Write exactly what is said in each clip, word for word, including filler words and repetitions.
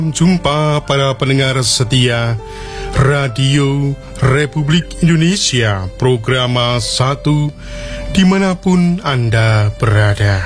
Jumpa para pendengar setia Radio Republik Indonesia, program satu dimanapun Anda berada.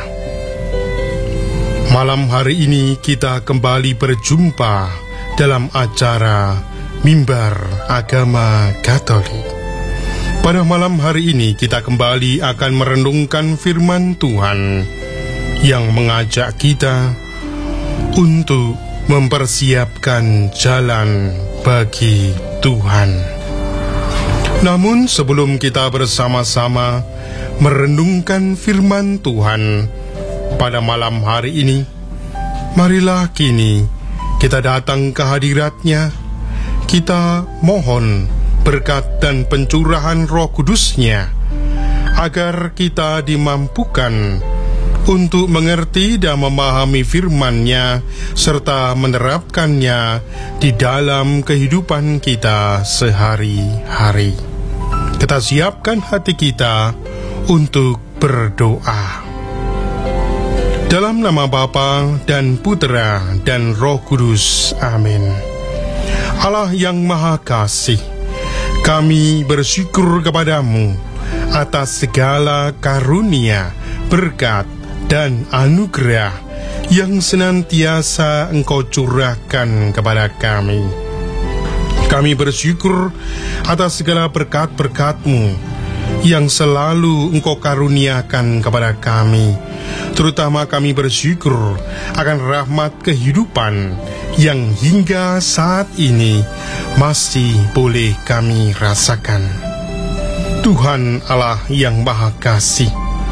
Malam hari ini kita kembali berjumpa dalam acara Mimbar Agama Katolik. Pada malam hari ini kita kembali akan merenungkan firman Tuhan yang mengajak kita untuk mempersiapkan jalan bagi Tuhan. Namun sebelum kita bersama-sama merenungkan firman Tuhan pada malam hari ini, marilah kini kita datang ke hadirat-Nya. Kita mohon berkat dan pencurahan Roh Kudus-Nya agar kita dimampukan untuk mengerti dan memahami firman-Nya serta menerapkannya di dalam kehidupan kita sehari-hari. Kita siapkan hati kita untuk berdoa. Dalam nama Bapa dan Putera dan Roh Kudus, amin. Allah yang Maha Kasih, kami bersyukur kepadamu atas segala karunia, berkat, dan anugerah yang senantiasa Engkau curahkan kepada kami. Kami bersyukur atas segala berkat-berkat-Mu yang selalu Engkau karuniakan kepada kami. Terutama kami bersyukur akan rahmat kehidupan yang hingga saat ini masih boleh kami rasakan. Tuhan Allah yang Maha Kasih,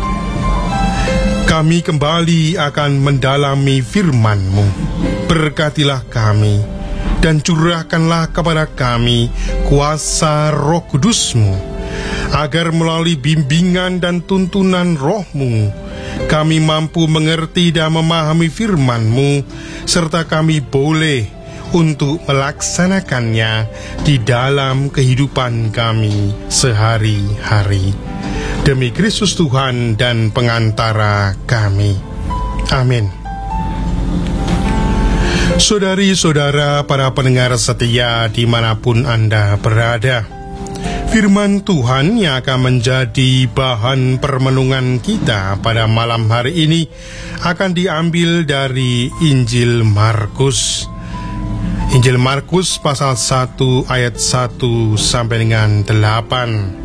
kami kembali akan mendalami firman-Mu. Berkatilah kami dan curahkanlah kepada kami kuasa Roh Kudus-Mu, agar melalui bimbingan dan tuntunan Roh-Mu, kami mampu mengerti dan memahami firman-Mu, serta kami boleh untuk melaksanakannya di dalam kehidupan kami sehari-hari. Demi Kristus Tuhan dan pengantara kami. Amin. Saudari-saudara, para pendengar setia dimanapun Anda berada, firman Tuhan yang akan menjadi bahan permenungan kita pada malam hari ini akan diambil dari Injil Markus. Injil Markus pasal satu ayat satu sampai dengan delapan.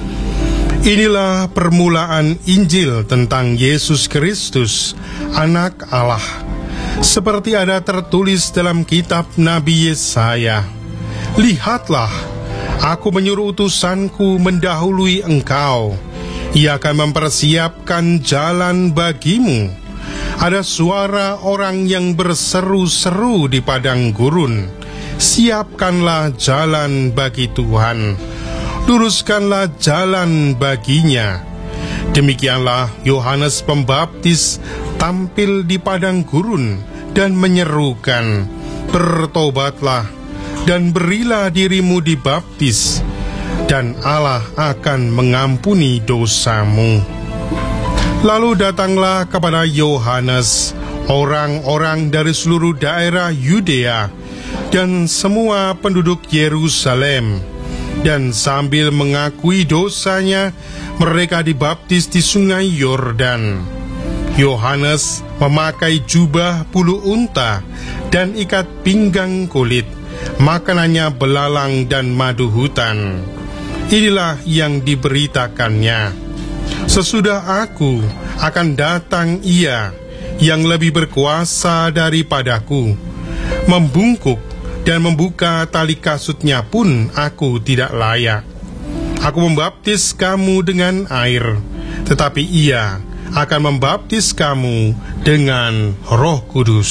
Inilah permulaan Injil tentang Yesus Kristus, Anak Allah, seperti ada tertulis dalam kitab Nabi Yesaya. Lihatlah, aku menyuruh utusanku mendahului engkau. Ia akan mempersiapkan jalan bagimu. Ada suara orang yang berseru-seru di padang gurun, siapkanlah jalan bagi Tuhan, luruskanlah jalan baginya. Demikianlah Yohanes Pembaptis tampil di padang gurun dan menyerukan, bertobatlah dan berilah dirimu dibaptis, dan Allah akan mengampuni dosamu. Lalu datanglah kepada Yohanes orang-orang dari seluruh daerah Yudea dan semua penduduk Yerusalem, dan sambil mengakui dosanya, mereka dibaptis di sungai Yordan. Yohanes memakai jubah bulu unta dan ikat pinggang kulit, makanannya belalang dan madu hutan. Inilah yang diberitakannya. Sesudah aku akan datang Ia yang lebih berkuasa daripadaku, membungkuk dan membuka tali kasutnya pun aku tidak layak. Aku membaptis kamu dengan air, tetapi Ia akan membaptis kamu dengan Roh Kudus.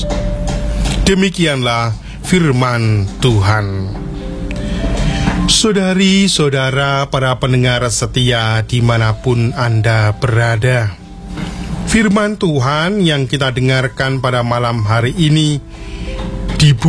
Demikianlah firman Tuhan. Saudari-saudara, para pendengar setia dimanapun Anda berada, firman Tuhan yang kita dengarkan pada malam hari ini dibuat